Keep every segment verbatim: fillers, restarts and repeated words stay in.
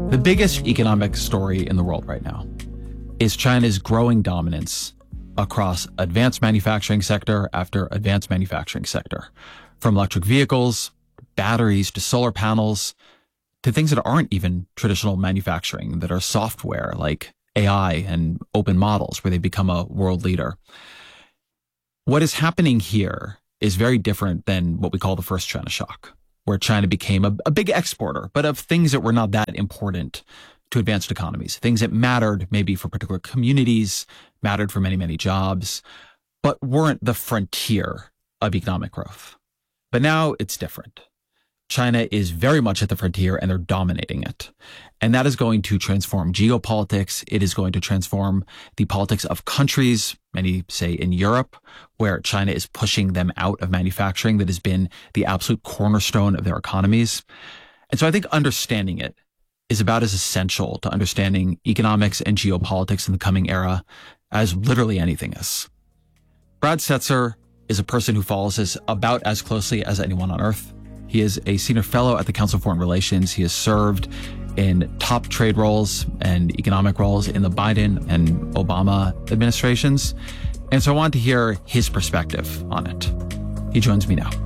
The biggest economic story in the world right now is China's growing dominance across advanced manufacturing sector after advanced manufacturing sector, from electric vehicles, batteries to solar panels, to things that aren't even traditional manufacturing, that are software like A I and open models, where they become a world leader. What is happening here is very different than what we call the first China shock, where China became a, a big exporter, but of things that were not that important to advanced economies, things that mattered maybe for particular communities, mattered for many, many jobs, but weren't the frontier of economic growth. But now it's different. China is very much at the frontier and they're dominating it. And that is going to transform geopolitics. It is going to transform the politics of countries, many say in Europe, where China is pushing them out of manufacturing that has been the absolute cornerstone of their economies. And so I think understanding it is about as essential to understanding economics and geopolitics in the coming era as literally anything is. Brad Setser is a person who follows this about as closely as anyone on earth. He is a senior fellow at the Council of Foreign Relations. He has served in top trade roles and economic roles in the Biden and Obama administrations. And so I wanted to hear his perspective on it. He joins me now.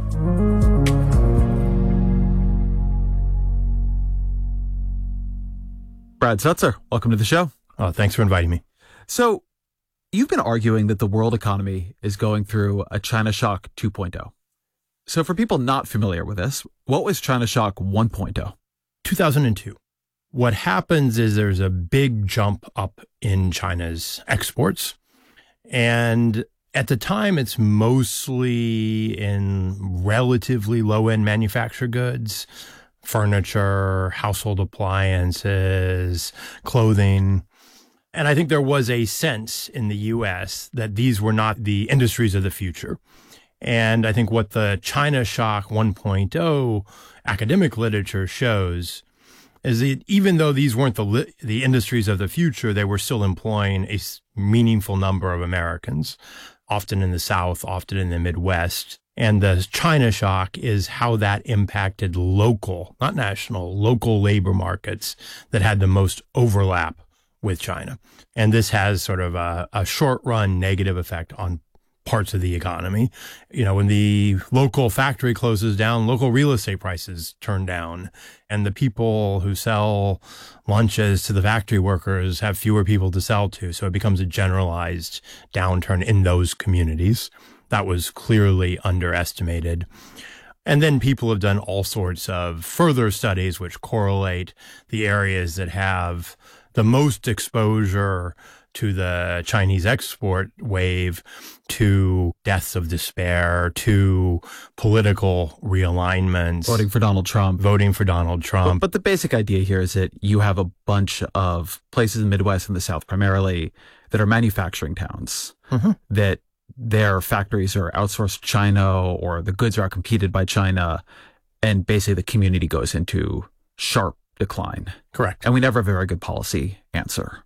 Brad Setser, welcome to the show. Oh, thanks for inviting me. So you've been arguing that the world economy is going through a China shock two point oh. So for people not familiar with this, what was China shock one point oh? two thousand two. What happens is there's a big jump up in China's exports. And at the time, it's mostly in relatively low-end manufactured goods, furniture, household appliances, clothing. And I think there was a sense in the U S that these were not the industries of the future. And I think what the China shock one point oh academic literature shows is that even though these weren't the li- the industries of the future, they were still employing a meaningful number of Americans, often in the South, often in the Midwest. And the China shock is how that impacted local, not national, local labor markets that had the most overlap with China. And this has sort of a, a short-run negative effect on parts of the economy. You know, when the local factory closes down, local real estate prices turn down, and the people who sell lunches to the factory workers have fewer people to sell to. So it becomes a generalized downturn in those communities. That was clearly underestimated. And then people have done all sorts of further studies which correlate the areas that have the most exposure to the Chinese export wave, to deaths of despair, to political realignments. Voting for Donald Trump. Voting for Donald Trump. But, but the basic idea here is that you have a bunch of places in the Midwest and the South primarily that are manufacturing towns, mm-hmm. that their factories are outsourced to China or the goods are outcompeted by China, and basically the community goes into sharp decline. Correct. And we never have a very good policy answer.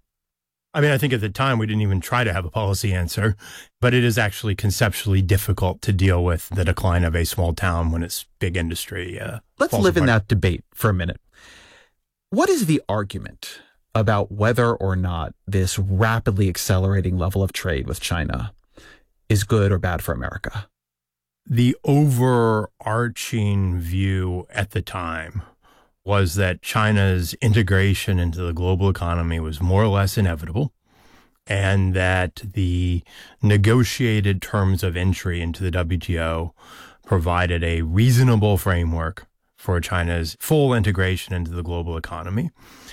I mean, I think at the time we didn't even try to have a policy answer, but it is actually conceptually difficult to deal with the decline of a small town when it's big industry. Uh, Let's live apart. in that debate for a minute. What is the argument about whether or not this rapidly accelerating level of trade with China is good or bad for America? The overarching view at the time was that China's integration into the global economy was more or less inevitable, and that the negotiated terms of entry into the W T O provided a reasonable framework for China's full integration into the global economy,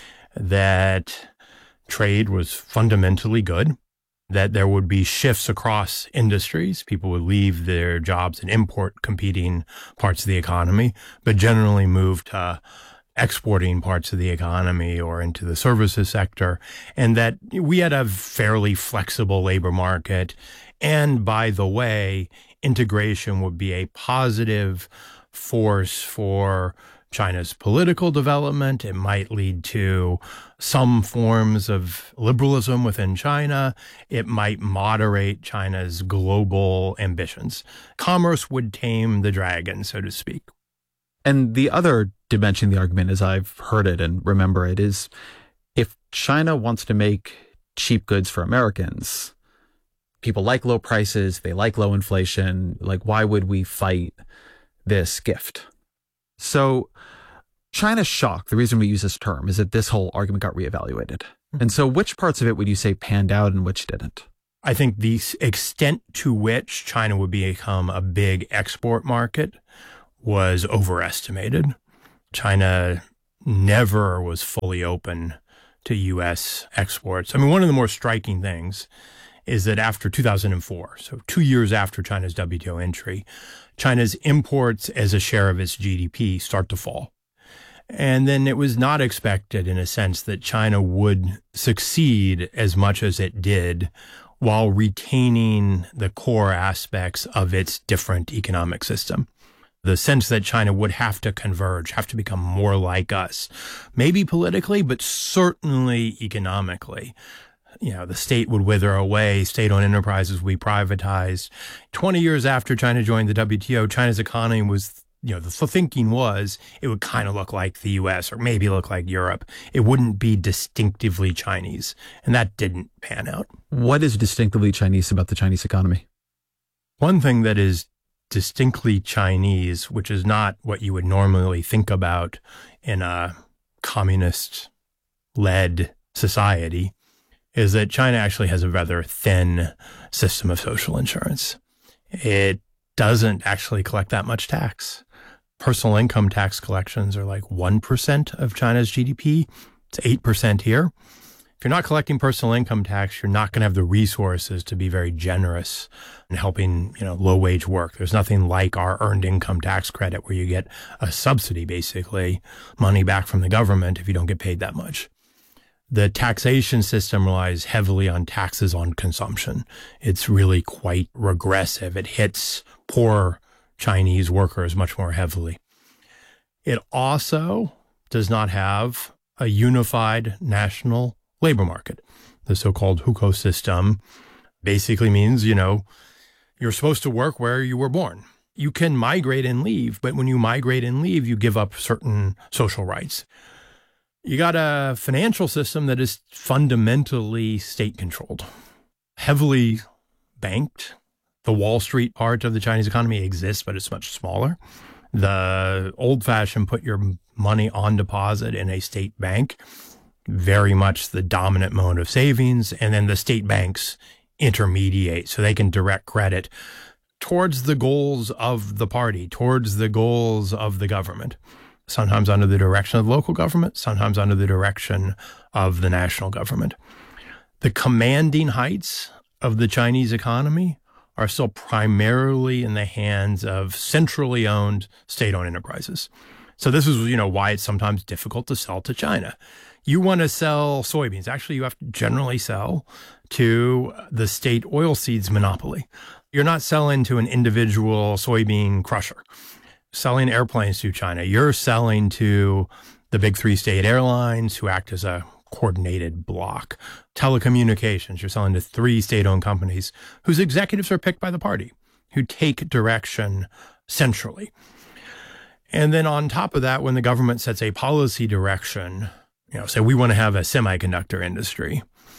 that trade was fundamentally good, that there would be shifts across industries. People would leave their jobs and import competing parts of the economy, but generally move to exporting parts of the economy or into the services sector, and that we had a fairly flexible labor market. And by the way, integration would be a positive force for China's political development. It might lead to some forms of liberalism within China. It might moderate China's global ambitions. Commerce would tame the dragon, so to speak. And the other dimension the argument as I've heard it and remember it is if China wants to make cheap goods for Americans, people like low prices, they like low inflation. Like, why would we fight this gift? So China's shock, the reason we use this term is that this whole argument got reevaluated. Mm-hmm. And so which parts of it would you say panned out and which didn't? I think the extent to which China would become a big export market was overestimated. China never was fully open to U S exports. I mean, one of the more striking things is that after two thousand four, so two years after China's W T O entry, China's imports as a share of its G D P start to fall. And then it was not expected, in a sense, that China would succeed as much as it did while retaining the core aspects of its different economic system. The sense that China would have to converge, have to become more like us, maybe politically, but certainly economically. You know, the state would wither away, state-owned enterprises would be privatized. twenty years after China joined the W T O, China's economy was, you know, the thinking was it would kind of look like the U S or maybe look like Europe. It wouldn't be distinctively Chinese. And that didn't pan out. What is distinctively Chinese about the Chinese economy? One thing that is distinctly Chinese, which is not what you would normally think about in a communist-led society, is that China actually has a rather thin system of social insurance. It doesn't actually collect that much tax. Personal income tax collections are like one percent of China's G D P. It's eight percent here. If you're not collecting personal income tax, you're not going to have the resources to be very generous in helping, you know, low wage work. There's nothing like our earned income tax credit where you get a subsidy, basically, money back from the government if you don't get paid that much. The taxation system relies heavily on taxes on consumption. It's really quite regressive. It hits poor Chinese workers much more heavily. It also does not have a unified national labor market. The so-called hukou system basically means, you know, you're supposed to work where you were born. You can migrate and leave, but when you migrate and leave, you give up certain social rights. You got a financial system that is fundamentally state-controlled, heavily banked. The Wall Street part of the Chinese economy exists, but it's much smaller. The old-fashioned put your money on deposit in a state bank, very much the dominant mode of savings, and then the state banks intermediate so they can direct credit towards the goals of the party, towards the goals of the government, sometimes under the direction of the local government, sometimes under the direction of the national government. The commanding heights of the Chinese economy are still primarily in the hands of centrally owned state-owned enterprises. So this is, you know, why it's sometimes difficult to sell to China. You want to sell soybeans. Actually, you have to generally sell to the state oilseeds monopoly. You're not selling to an individual soybean crusher. Selling airplanes to China, you're selling to the big three state airlines who act as a coordinated block. Telecommunications, you're selling to three state-owned companies whose executives are picked by the party, who take direction centrally. And then on top of that, when the government sets a policy direction, you know, say we want to have a semiconductor industry,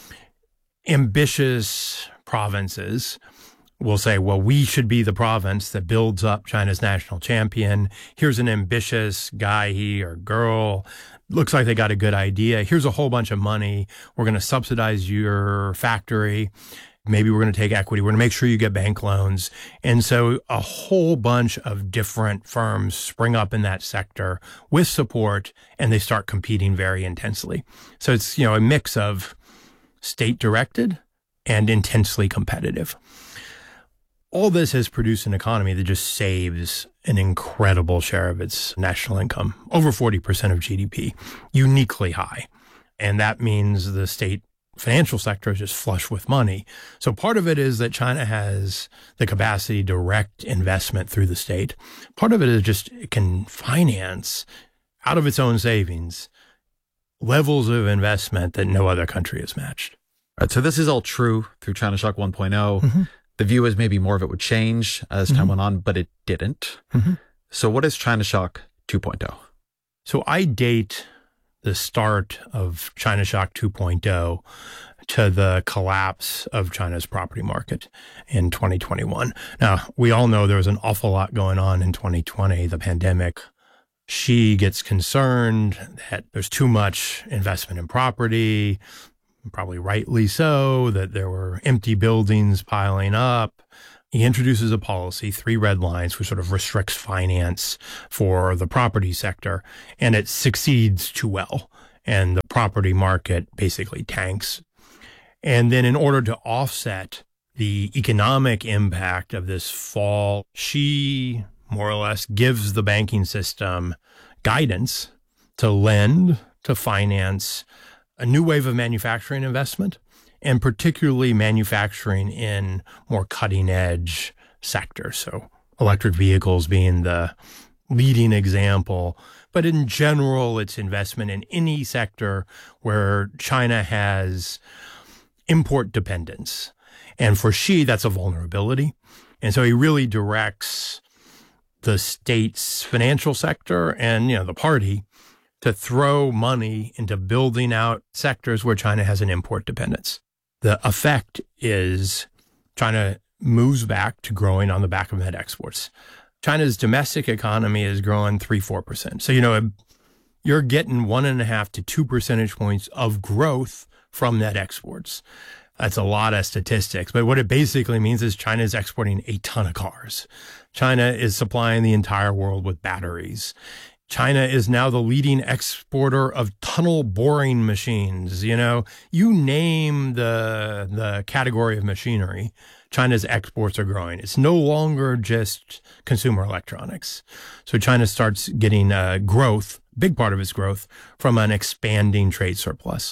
ambitious provinces will say, well, we should be the province that builds up China's national champion. Here's an ambitious guy, he or girl, looks like they got a good idea. Here's a whole bunch of money. We're going to subsidize your factory. Maybe we're going to take equity. We're going to make sure you get bank loans. And so a whole bunch of different firms spring up in that sector with support, and they start competing very intensely. So it's, you know, a mix of state-directed and intensely competitive. All this has produced an economy that just saves an incredible share of its national income, over forty percent of G D P, uniquely high. And that means the state financial sector is just flush with money. So part of it is that China has the capacity to direct investment through the state. Part of it is just it can finance out of its own savings levels of investment that no other country has matched. All right, so this is all true through China Shock one point oh. Mm-hmm. The view is maybe more of it would change as time mm-hmm. went on, but it didn't. Mm-hmm. So what is China Shock two point oh? So I date the start of China Shock two point oh to the collapse of China's property market in twenty twenty-one. Now, we all know there was an awful lot going on in twenty twenty, the pandemic. Xi gets concerned that there's too much investment in property, probably rightly so, that there were empty buildings piling up. He introduces a policy, three red lines, which sort of restricts finance for the property sector, and it succeeds too well. And the property market basically tanks. And then in order to offset the economic impact of this fall, Xi more or less gives the banking system guidance to lend, to finance a new wave of manufacturing investment, and particularly manufacturing in more cutting edge sectors. So electric vehicles being the leading example. But in general, it's investment in any sector where China has import dependence. And for Xi, that's a vulnerability. And so he really directs the state's financial sector and, you know, the party to throw money into building out sectors where China has an import dependence. The effect is China moves back to growing on the back of net exports. China's domestic economy is growing three, four percent. So, you know, you're getting one and a half to two percentage points of growth from net exports. That's a lot of statistics. But what it basically means is China is exporting a ton of cars. China is supplying the entire world with batteries. China is now the leading exporter of tunnel boring machines. You know, you name the the category of machinery, China's exports are growing. It's no longer just consumer electronics. So China starts getting uh, growth, big part of its growth, from an expanding trade surplus.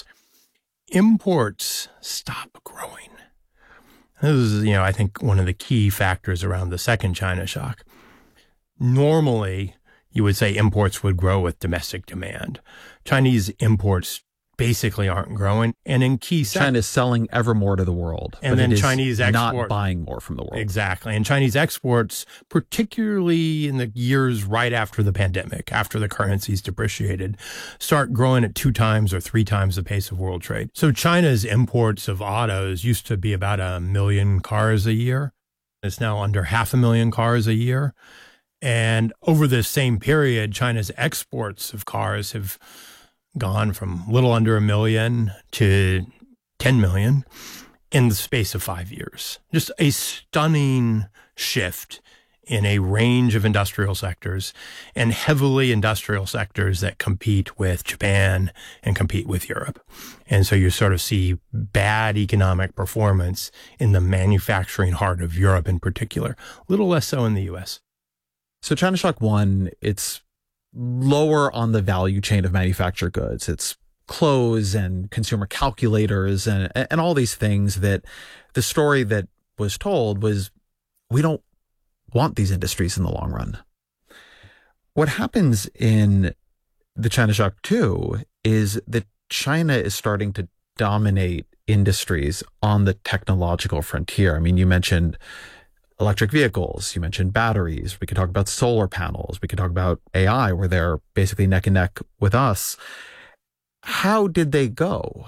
Imports stop growing. This is, you know, I think one of the key factors around the second China shock. Normally, you would say imports would grow with domestic demand. Chinese imports basically aren't growing. And in key sectors, China is selling ever more to the world. And then Chinese exports not buying more from the world. Exactly. And Chinese exports, particularly in the years right after the pandemic, after the currencies depreciated, start growing at two times or three times the pace of world trade. So China's imports of autos used to be about a million cars a year. It's now under half a million cars a year. And over this same period, China's exports of cars have gone from a little under a million to ten million in the space of five years. Just a stunning shift in a range of industrial sectors, and heavily industrial sectors that compete with Japan and compete with Europe. And so you sort of see bad economic performance in the manufacturing heart of Europe in particular, a little less so in the U S. So China Shock One, it's lower on the value chain of manufactured goods. It's clothes and consumer calculators and and all these things that the story that was told was, we don't want these industries in the long run. What happens in the China Shock Two is that China is starting to dominate industries on the technological frontier. I mean, you mentioned electric vehicles, you mentioned batteries, we could talk about solar panels, we could talk about A I, where they're basically neck and neck with us. How did they go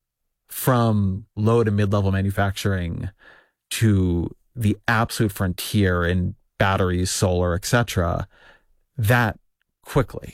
from low to mid-level manufacturing to the absolute frontier in batteries, solar, et cetera, that quickly?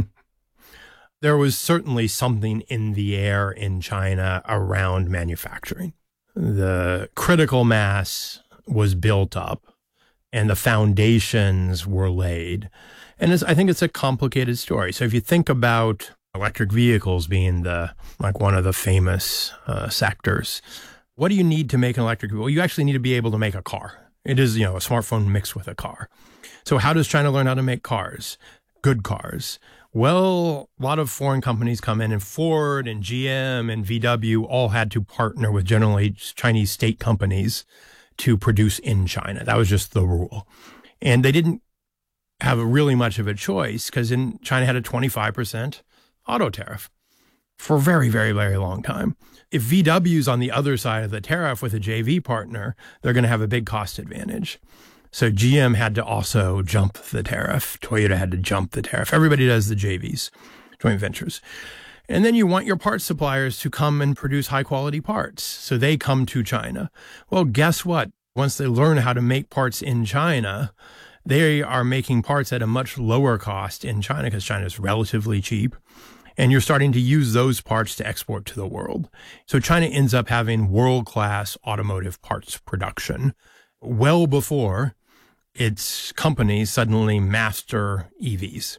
There was certainly something in the air in China around manufacturing. The critical mass was built up and the foundations were laid. And it's, I think it's a complicated story. So if you think about electric vehicles being the like one of the famous uh, sectors, what do you need to make an electric vehicle? Well, you actually need to be able to make a car. It is, you know, a smartphone mixed with a car. So how does China learn how to make cars? Good cars. Well, a lot of foreign companies come in, and Ford and G M and V W all had to partner with generally Chinese state companies to produce in China. That was just the rule. And they didn't have really much of a choice because in China had a twenty-five percent auto tariff for a very, very, very long time. If V W's on the other side of the tariff with a J V partner, they're going to have a big cost advantage. So G M had to also jump the tariff. Toyota had to jump the tariff. Everybody does the J Vs, joint ventures. And then you want your parts suppliers to come and produce high quality parts. So they come to China. Well, guess what? Once they learn how to make parts in China, they are making parts at a much lower cost in China because China is relatively cheap. And you're starting to use those parts to export to the world. So China ends up having world-class automotive parts production well before its companies suddenly master E Vs.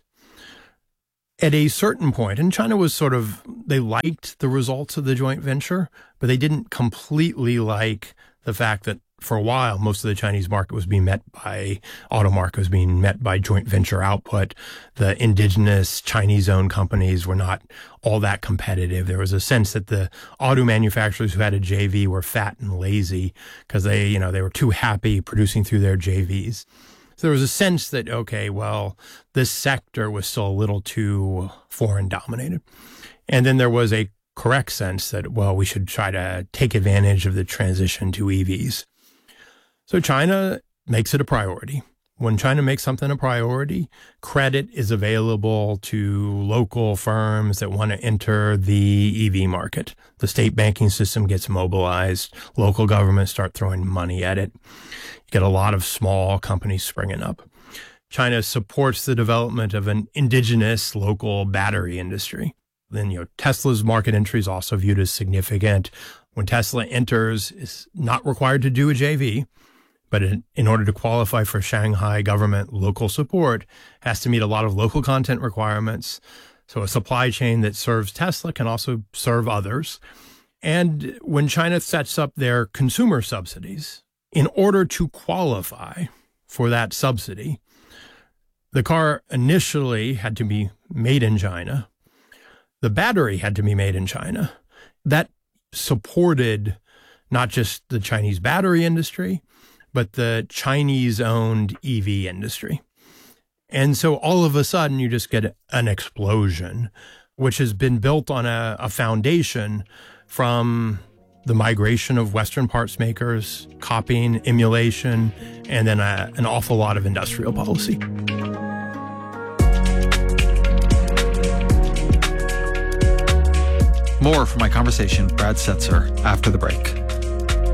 At a certain point, and China was sort of, they liked the results of the joint venture, but they didn't completely like the fact that for a while, most of the Chinese market was being met by, auto market was being met by joint venture output. The indigenous Chinese-owned companies were not all that competitive. There was a sense that the auto manufacturers who had a J V were fat and lazy because they, you know, they were too happy producing through their J Vs. So there was a sense that, okay, well, this sector was still a little too foreign dominated. And then there was a correct sense that, well, we should try to take advantage of the transition to E Vs. So China makes it a priority. When China makes something a priority, credit is available to local firms that want to enter the E V market. The state banking system gets mobilized. Local governments start throwing money at it. You get a lot of small companies springing up. China supports the development of an indigenous local battery industry. Then, you know, Tesla's market entry is also viewed as significant. When Tesla enters, it's not required to do a J V. But in, in order to qualify for Shanghai government local support, has to meet a lot of local content requirements. So a supply chain that serves Tesla can also serve others. And when China sets up their consumer subsidies, in order to qualify for that subsidy, the car initially had to be made in China. The battery had to be made in China. That supported not just the Chinese battery industry, but the Chinese-owned E V industry. And so all of a sudden, you just get an explosion, which has been built on a, a foundation from the migration of Western parts makers, copying, emulation, and then a, an awful lot of industrial policy. More from my conversation with Brad Setser after the break.